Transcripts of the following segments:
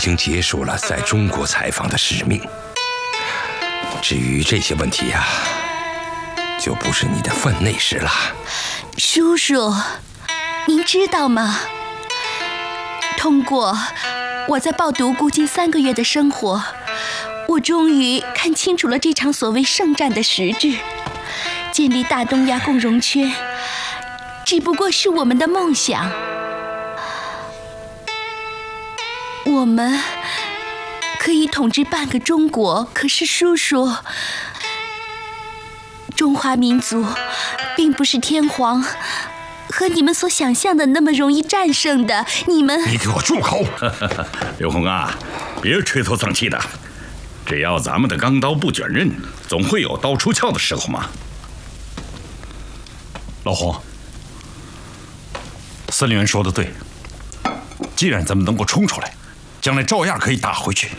经结束了在中国采访的使命。至于这些问题呀，就不是你的分内事了。 叔叔，您知道吗？通过我在报读估计3个月的生活，我终于看清楚了这场所谓圣战的实质。建立大东亚共荣圈，只不过是我们的梦想。我们可以统治半个中国，可是叔叔，中华民族并不是天皇和你们所想象的那么容易战胜的。你给我住口！ 刘洪啊，别吹头丧气的。只要咱们的钢刀不卷刃，总会有刀出鞘的时候嘛。 老洪，司令员说的对，既然咱们能够冲出来，将来照样可以打回去。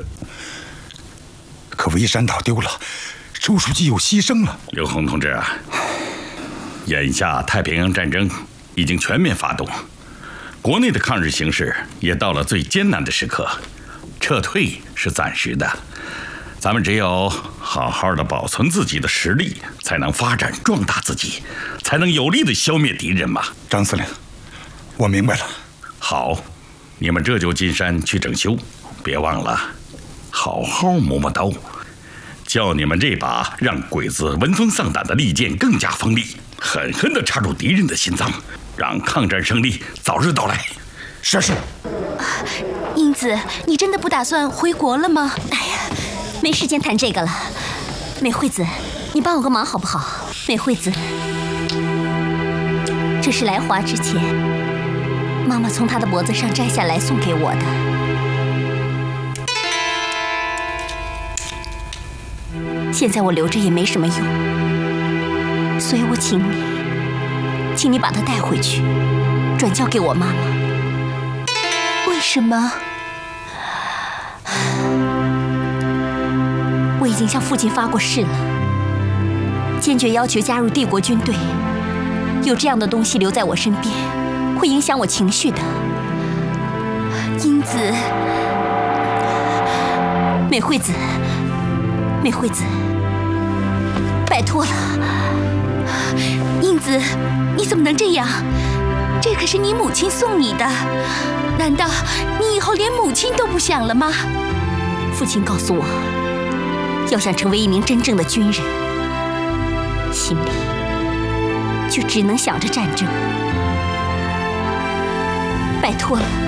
可围山倒丢了，周书记又牺牲了。 刘洪同志啊，眼下太平洋战争已经全面发动，国内的抗日形势也到了最艰难的时刻，撤退是暂时的。咱们只有好好的保存自己的实力，才能发展壮大自己，才能有力的消灭敌人嘛。 张司令，我明白了。 好，你们这就进山去整修，别忘了好好磨磨刀，叫你们这把让鬼子闻风丧胆的利剑更加锋利，狠狠地插入敌人的心脏，让抗战胜利早日到来。 是。 英子，你真的不打算回国了吗？ 哎呀，没时间谈这个了。美惠子，你帮我个忙好不好？美惠子，这是来华之前妈妈从她的脖子上摘下来送给我的。现在我留着也没什么用，所以我请你把它带回去，转交给我妈妈。 为什么？ 我已经向父亲发过誓了，坚决要求加入帝国军队。有这样的东西留在我身边，会影响我情绪的。 英子， 美惠子，拜托了。 英子，你怎么能这样？这可是你母亲送你的，难道你以后连母亲都不想了吗？ 父亲告诉我，要想成为一名真正的军人，心里就只能想着战争。拜托了。